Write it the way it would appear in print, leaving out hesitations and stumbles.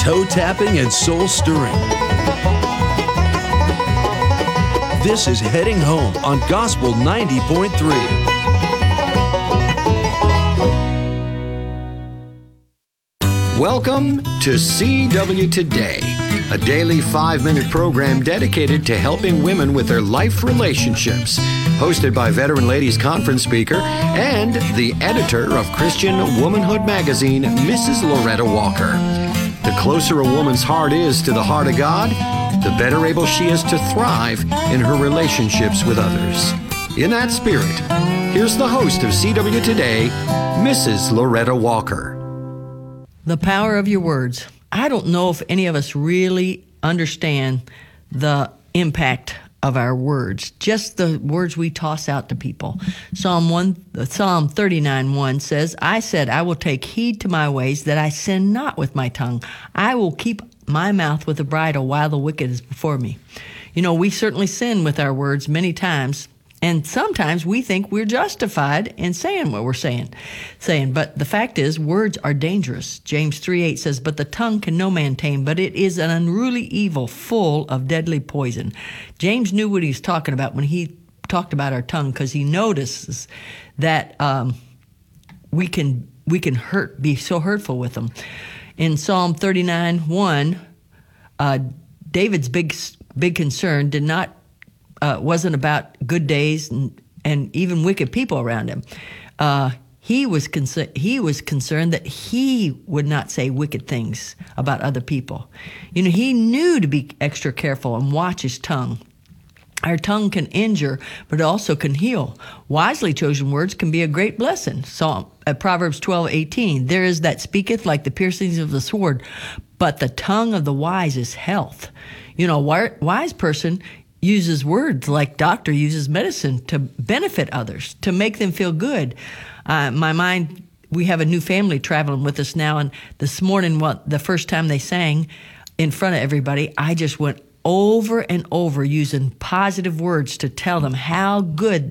toe-tapping and soul-stirring. This is Heading Home on Gospel 90.3. Welcome to CW Today, a daily 5-minute program dedicated to helping women with their life relationships. Hosted by veteran ladies conference speaker and the editor of Christian Womanhood magazine, Mrs. Loretta Walker. The closer a woman's heart is to the heart of God, the better able she is to thrive in her relationships with others. In that spirit, here's the host of CW Today, Mrs. Loretta Walker. The power of your words. I don't know if any of us really understand the impact of our words, just the words we toss out to people. Psalm 39:1 says, I said, I will take heed to my ways that I sin not with my tongue. I will keep my mouth with a bridle while the wicked is before me. You know, we certainly sin with our words many times. And sometimes we think we're justified in saying what we're saying. But the fact is, words are dangerous. James 3:8 says, but the tongue can no man tame, but it is an unruly evil full of deadly poison. James knew what he was talking about when he talked about our tongue, because he notices that we can be so hurtful with them. In Psalm 39:1, David's big concern wasn't about good days and even wicked people around him. He was concerned that he would not say wicked things about other people. You know, he knew to be extra careful and watch his tongue. Our tongue can injure, but it also can heal. Wisely chosen words can be a great blessing. Proverbs 12:18, there is that speaketh like the piercings of the sword, but the tongue of the wise is health. You know, a wise person uses words like doctor uses medicine to benefit others, to make them feel good. We have a new family traveling with us now, and this morning, the first time they sang in front of everybody, I just went over and over using positive words to tell them how good